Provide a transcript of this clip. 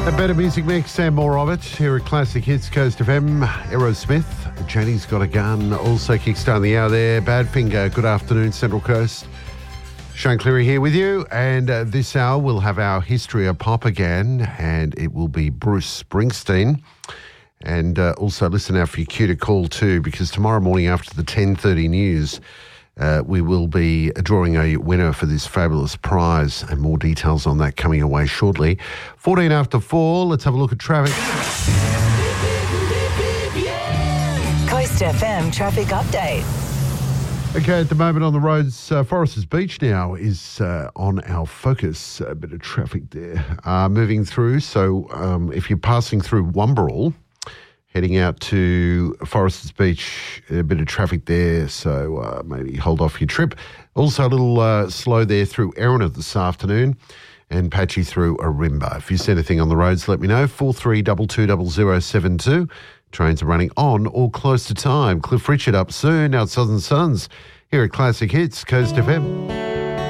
A better music mix and more of it here at Classic Hits Coast FM. Aerosmith, Janie's Got a Gun, also kickstarting the hour there. Badfinger, good afternoon, Central Coast. Shane Cleary here with you, and this hour we'll have our History of Pop again, and it will be Bruce Springsteen. And also listen out for your cue to call too, because tomorrow morning after the 10:30 news, we will be drawing a winner for this fabulous prize, and more details on that coming away shortly. 14 after 4, let's have a look at traffic. Coast FM traffic update. Okay, at the moment on the roads, Foresters Beach now is on our focus. A bit of traffic there moving through. So if you're passing through Wumbarrel, heading out to Foresters Beach, a bit of traffic there, so maybe hold off your trip. Also a little slow there through Erina this afternoon, and patchy through Arimba. If you see anything on the roads, let me know. 43220072. Trains are running on or close to time. Cliff Richard up soon. Now it's Southern Suns here at Classic Hits, Coast FM.